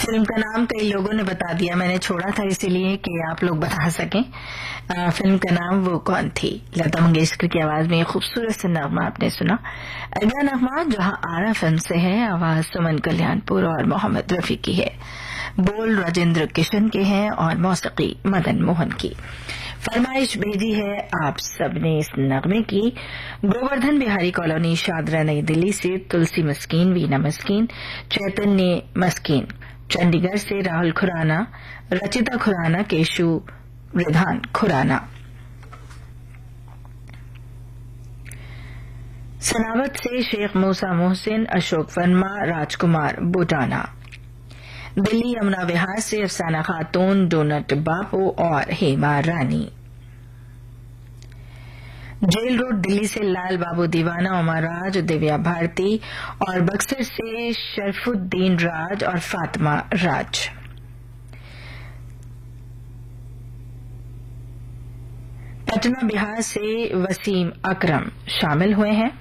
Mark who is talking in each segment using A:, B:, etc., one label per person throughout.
A: Film का नाम कई लोगों ने बता दिया, मैंने छोड़ा था इसीलिए कि आप लोग बता सकें। फिल्म का नाम वो कौन थी। लता मंगेशकर की आवाज में खूबसूरत सा नगमा आपने सुना। अगला नगमा जहां आरा फिल्म से है, आवाज सुमन कल्याणपुर और मोहम्मद रफी की है, बोल राजेंद्र किशन के हैं और मौसीकी मदन मोहन की। फरमाइश भेजी है आप सबने इस नगमे की गोवर्धन बिहारी कॉलोनी, शादरा, नई दिल्ली से तुलसी मस्कीन, वीना मस्कीन, चैतन्य मस्कीन, चंडीगढ़ से राहुल खुराना, रचिता खुराना, केशु रिधान खुराना, सनावत से शेख मूसा मोहसिन, अशोक वर्मा, राजकुमार बुटाना, दिल्ली यमुना विहार से अफसाना खातून, डोनट बापू और हेमा रानी, जेल रोड दिल्ली से लाल बाबू दीवाना, उमा राज, दिव्या भारती और बक्सर से शरफुद्दीन राज और फातिमा राज। पटना बिहार से वसीम अकरम शामिल हुए हैं।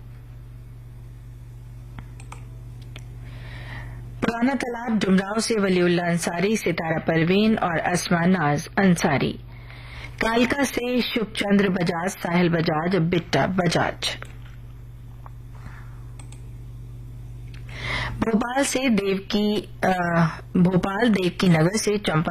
A: पुराना तालाब डुमराव से वलीउल्ला अंसारी, सितारा परवीन और अस्मा नाज अंसारी, कालका से शुभचंद्र बजाज, साहिल बजाज, बिट्टा बजाज, भोपाल देवकी नगर से चंपा